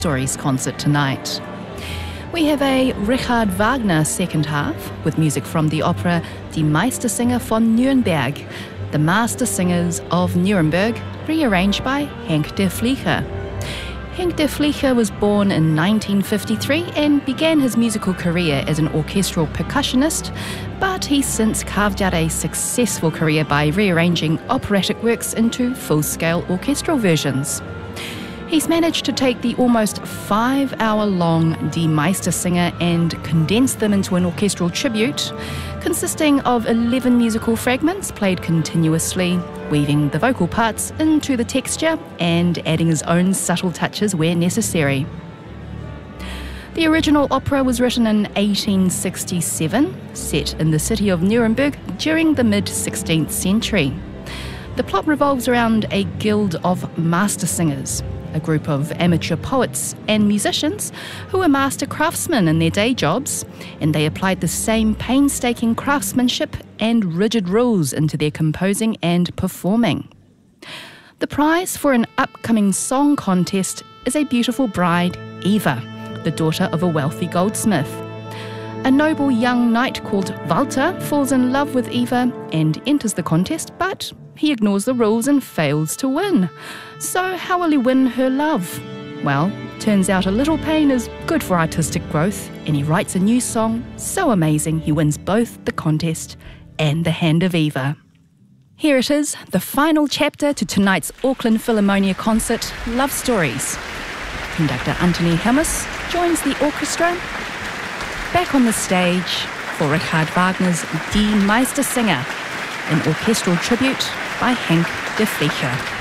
Stories concert tonight. We have a Richard Wagner second half with music from the opera Die Meistersinger von Nürnberg, The Master Singers of Nuremberg, rearranged by Henk de Vlieger. Henk de Vlieger was born in 1953 and began his musical career as an orchestral percussionist, but he's since carved out a successful career by rearranging operatic works into full-scale orchestral versions. He's managed to take the almost 5-hour-long Die Meistersinger and condense them into an orchestral tribute, consisting of 11 musical fragments played continuously, weaving the vocal parts into the texture and adding his own subtle touches where necessary. The original opera was written in 1867, set in the city of Nuremberg during the mid-16th century. The plot revolves around a guild of master singers, a group of amateur poets and musicians who were master craftsmen in their day jobs, and they applied the same painstaking craftsmanship and rigid rules into their composing and performing. The prize for an upcoming song contest is a beautiful bride, Eva, the daughter of a wealthy goldsmith. A noble young knight called Walter falls in love with Eva and enters the contest, but he ignores the rules and fails to win. So how will he win her love? Well, turns out a little pain is good for artistic growth, and he writes a new song so amazing he wins both the contest and the hand of Eva. Here it is, the final chapter to tonight's Auckland Philharmonia concert, Love Stories. Conductor Anthony Hammes joins the orchestra. Back on the stage for Richard Wagner's Die Meistersinger, an orchestral tribute by Henk de Vlieger.